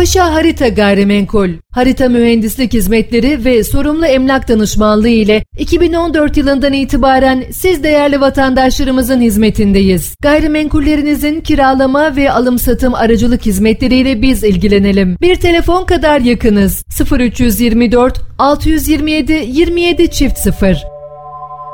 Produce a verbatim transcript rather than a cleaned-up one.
Paşa Harita Gayrimenkul, harita mühendislik hizmetleri ve sorumlu emlak danışmanlığı ile iki bin on dört yılından itibaren siz değerli vatandaşlarımızın hizmetindeyiz. Gayrimenkullerinizin kiralama ve alım-satım aracılık hizmetleriyle biz ilgilenelim. Bir telefon kadar yakınız. sıfır üç yüz yirmi dört altı yüz yirmi yedi yirmi yedi çift sıfır